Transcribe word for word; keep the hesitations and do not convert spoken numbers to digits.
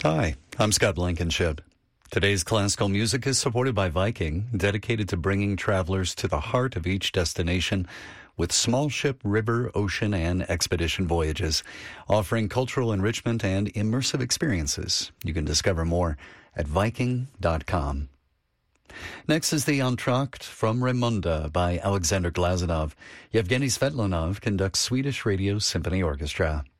Hi, I'm Scott Blankenship. Today's classical music is supported by Viking, dedicated to bringing travelers to the heart of each destination with small ship, river, ocean, and expedition voyages, offering cultural enrichment and immersive experiences. You can discover more at viking dot com. Next is the Entr'acte from Raimunda by Alexander Glazunov. Yevgeny Svetlanov conducts Swedish Radio Symphony Orchestra.